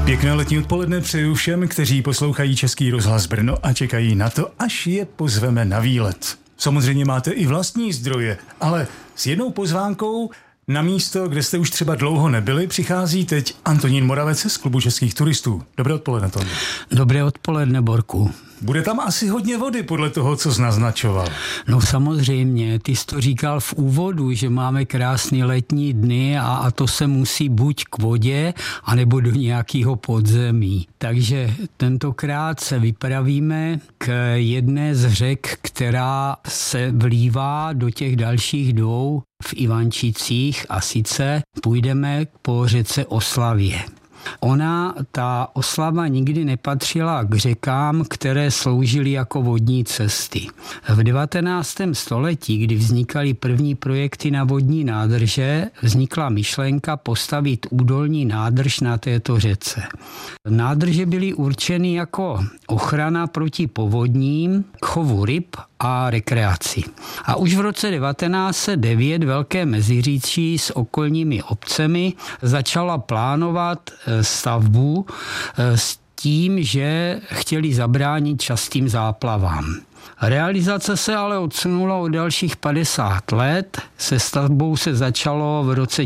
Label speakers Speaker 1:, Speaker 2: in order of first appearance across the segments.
Speaker 1: Pěkné letní odpoledne přeju všem, kteří poslouchají Český rozhlas Brno a čekají na to, až je pozveme na výlet. Samozřejmě máte i vlastní zdroje, ale s jednou pozvánkou na místo, kde jste už třeba dlouho nebyli, přichází teď Antonín Moravec z Klubu českých turistů. Dobré odpoledne, Tomi.
Speaker 2: Dobré odpoledne, Borku.
Speaker 1: Bude tam asi hodně vody podle toho, co jsi naznačoval.
Speaker 2: No samozřejmě, ty jsi to říkal v úvodu, že máme krásný letní dny a to se musí buď k vodě, anebo do nějakého podzemí. Takže tentokrát se vypravíme k jedné z řek, která se vlívá do těch dalších dvou v Ivančicích, a sice půjdeme po řece Oslavě. Ta Oslava nikdy nepatřila k řekám, které sloužily jako vodní cesty. V 19. století, kdy vznikaly první projekty na vodní nádrže, vznikla myšlenka postavit údolní nádrž na této řece. Nádrže byly určeny jako ochrana proti povodním, k chovu ryb a rekreaci. A už v roce 1909 Velké Meziříčí s okolními obcemi začala plánovat stavbu s tím, že chtěli zabránit častým záplavám. Realizace se ale odsunula o dalších 50 let, se stavbou se začalo v roce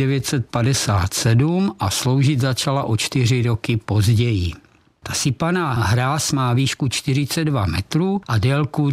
Speaker 2: 1957 a sloužit začala o 4 roky později. Ta sypaná hráz má výšku 42 metrů a délku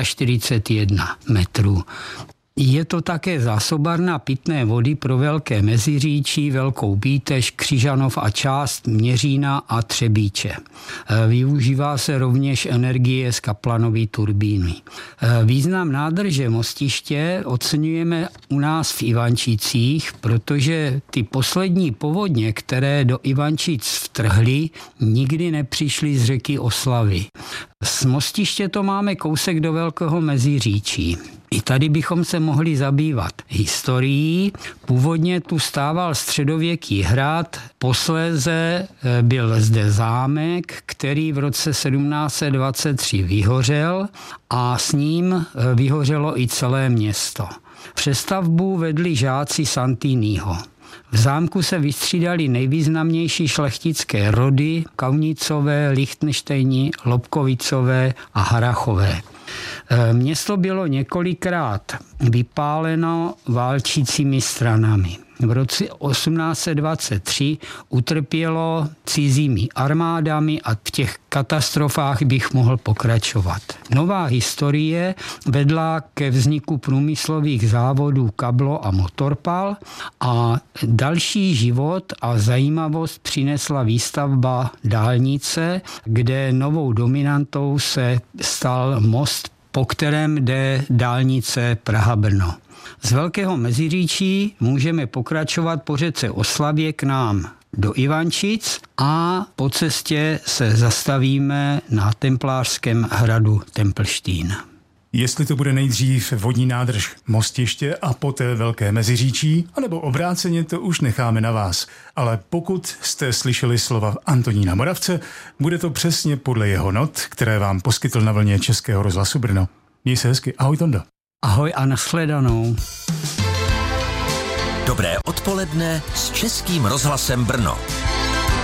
Speaker 2: 341 metrů. Je to také zásobárna pitné vody pro Velké Meziříčí, Velkou Bítež, Křižanov a část Měřína a Třebíče. Využívá se rovněž energie z Kaplanovy turbíny. Význam nádrže Mostiště oceňujeme u nás v Ivančicích, protože ty poslední povodně, které do Ivančic vtrhly, nikdy nepřišly z řeky Oslavy. Z Mostiště to máme kousek do Velkého Meziříčí. I tady bychom se mohli zabývat historií. Původně tu stával středověký hrad, posléze byl zde zámek, který v roce 1723 vyhořel a s ním vyhořelo i celé město. Přestavbu vedli žáci Santiniho. V zámku se vystřídali nejvýznamnější šlechtické rody Kaunicové, Lichtenštejni, Lobkovicové a Harrachové. Město bylo několikrát vypáleno válčícími stranami. V roce 1823 utrpělo cizími armádami a v těch katastrofách bych mohl pokračovat. Nová historie vedla ke vzniku průmyslových závodů Kablo a Motorpal a další život a zajímavost přinesla výstavba dálnice, kde novou dominantou se stal most, po kterém jde dálnice Praha-Brno. Z Velkého Meziříčí můžeme pokračovat po řece Oslavě k nám do Ivančic a po cestě se zastavíme na templářském hradu Tempelštín.
Speaker 1: Jestli to bude nejdřív vodní nádrž Mostiště a poté Velké Meziříčí, anebo obráceně, to už necháme na vás. Ale pokud jste slyšeli slova Antonína Moravce, bude to přesně podle jeho not, které vám poskytl na vlně Českého rozhlasu Brno. Měj se hezky. Ahoj, Tondo.
Speaker 2: Ahoj a nashledanou.
Speaker 3: Dobré odpoledne s Českým rozhlasem Brno.